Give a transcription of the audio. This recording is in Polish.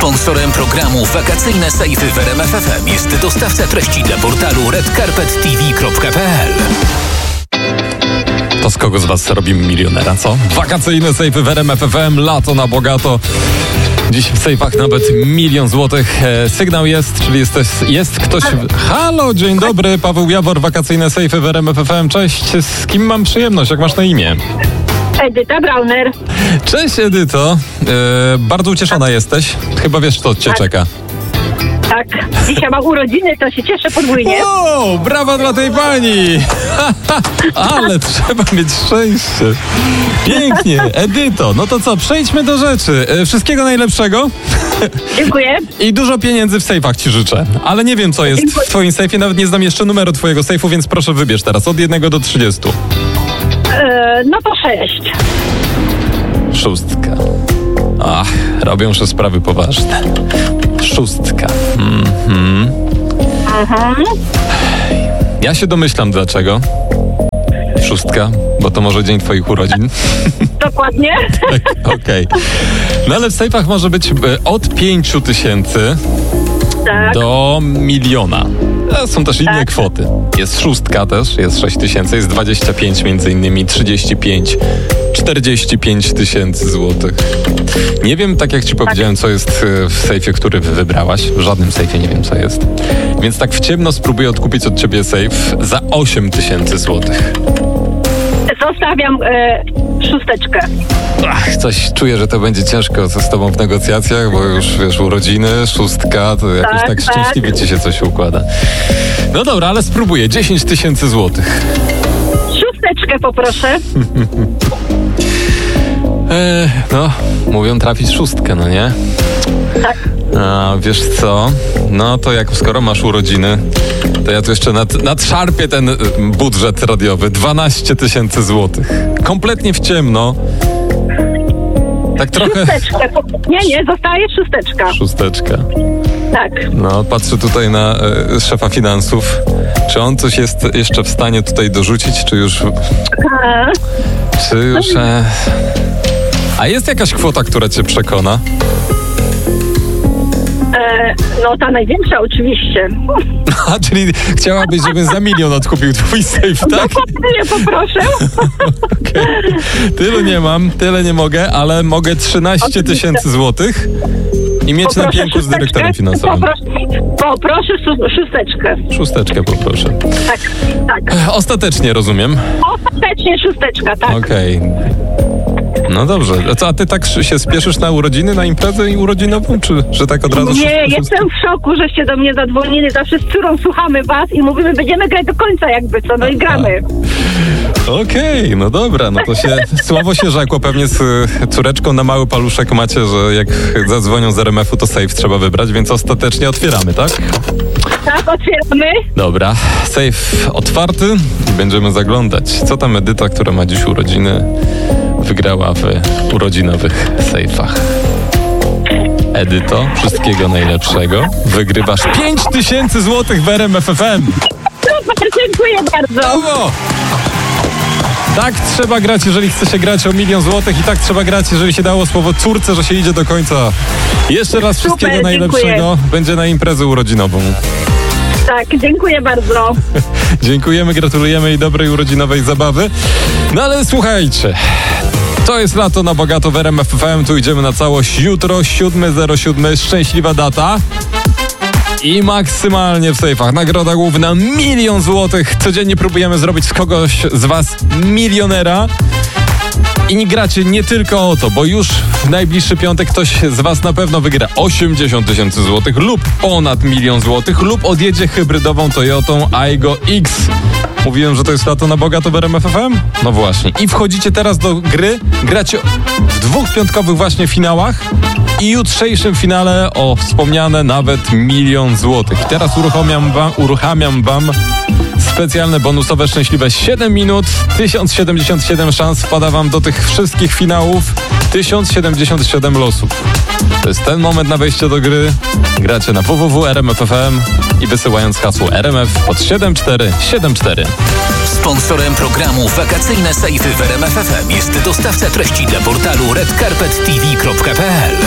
Sponsorem programu Wakacyjne Sejfy w RMF FM jest dostawca treści dla portalu redcarpettv.pl. To z kogo z was robimy milionera, co? Wakacyjne sejfy w RMF FM, lato na bogato. Dziś w sejfach nawet 1 000 000 złotych. Sygnał jest, czyli jest ktoś... Halo, dzień dobry, Paweł Jawor, wakacyjne sejfy w RMF FM. Cześć, z kim mam przyjemność, jak masz na imię? Edyta Brauner. Cześć Edyto, bardzo ucieszona jesteś. Chyba wiesz, co cię czeka. Tak, dzisiaj mam urodziny, to się cieszę podwójnie. O, brawa dla tej pani! Ale trzeba mieć szczęście. Pięknie, Edyto, no to co, przejdźmy do rzeczy. Wszystkiego najlepszego. Dziękuję. I dużo pieniędzy w sejfach ci życzę. Ale nie wiem, co jest w twoim sejfie, nawet nie znam jeszcze numeru twojego sejfu, więc proszę wybierz teraz od 1 do 30. No to 6. 6. Ach, robią się sprawy poważne. 6. Ja się domyślam dlaczego. 6, bo to może dzień twoich urodzin. Dokładnie. Tak, okej. No ale w sejfach może być od 5 000 Tak. do 1 000 000. Są też inne kwoty. Jest 6 też, jest 6 000, jest 25 między innymi, 35, 45 tysięcy złotych. Nie wiem, tak jak ci powiedziałem, co jest w sejfie, który wybrałaś. W żadnym sejfie nie wiem, co jest. Więc tak w ciemno spróbuję odkupić od ciebie sejf za 8 000 złotych. Zostawiam 6. Ach, coś czuję, że to będzie ciężko z tobą w negocjacjach, bo już wiesz, urodziny, 6, to jakoś tak szczęśliwie ci się coś układa. No dobra, ale spróbuję. 10 000 złotych. 6 poproszę. No, mówią trafić 6, no nie? Tak. A wiesz co? No to jak skoro masz urodziny, to ja tu jeszcze nadszarpię ten budżet radiowy. 12 000 złotych. Kompletnie w ciemno. Tak trochę... 6. Nie, zostaje 6. 6. Tak. No, patrzę tutaj na szefa finansów. Czy on coś jest jeszcze w stanie tutaj dorzucić, czy już... A jest jakaś kwota, która cię przekona? No ta największa oczywiście. A, czyli chciałabyś, żebym za 1 000 000 odkupił twój sejf, tak? Nie, poproszę. Okay. Tyle nie mam, tyle nie mogę, ale mogę 13 000 złotych i mieć na pięku z dyrektorem finansowym. Poproszę 6. 6 poproszę. Tak. Ostatecznie rozumiem. Ostatecznie 6, tak. Okej. No dobrze. A ty tak się spieszysz na urodziny, na imprezę urodzinową, czy że tak od razu... Nie, jestem w szoku, żeście do mnie zadzwonili. Zawsze z córą słuchamy was i mówimy, będziemy grać do końca jakby co, no i gramy. Okej, no dobra, no to się słowo się rzekło. Pewnie z córeczką na mały paluszek macie, że jak zadzwonią z RMF-u, to sejf trzeba wybrać, więc ostatecznie otwieramy, tak? Tak, otwieramy. Dobra, sejf otwarty i będziemy zaglądać. Co tam Edyta, która ma dziś urodziny, wygrała w urodzinowych sejfach. Edyto, wszystkiego najlepszego. Wygrywasz 5 000 złotych w RMF FM. Super, dziękuję bardzo. Brawo! Tak trzeba grać, jeżeli chce się grać o 1 000 000 złotych i tak trzeba grać, jeżeli się dało słowo córce, że się idzie do końca. Jeszcze raz wszystkiego najlepszego. Dziękuję. Będzie na imprezę urodzinową. Tak, dziękuję bardzo. Dziękujemy, gratulujemy i dobrej urodzinowej zabawy. No ale słuchajcie, to jest lato na bogato w RMF FM, tu idziemy na całość. Jutro 7.07, szczęśliwa data. I maksymalnie w sejfach. Nagroda główna 1 000 000 złotych. Codziennie próbujemy zrobić z kogoś z was milionera. I nie gracie nie tylko o to, bo już w najbliższy piątek ktoś z was na pewno wygra 80 000 złotych lub ponad 1 000 000 złotych lub odjedzie hybrydową Toyotą Aygo X. Mówiłem, że to jest lato na bogato w RMF FM? No właśnie. I wchodzicie teraz do gry, gracie w 2 piątkowych właśnie finałach i jutrzejszym finale o wspomniane nawet 1 000 000 złotych. I teraz uruchamiam wam specjalne bonusowe szczęśliwe 7 minut, 1077 szans wpada wam do tych wszystkich finałów, 1077 losów. To jest ten moment na wejście do gry. Gracie na www.rmf.fm i wysyłając hasło RMF pod 7474. Sponsorem programu Wakacyjne Sejfy w RMF FM jest dostawca treści dla portalu redcarpettv.pl.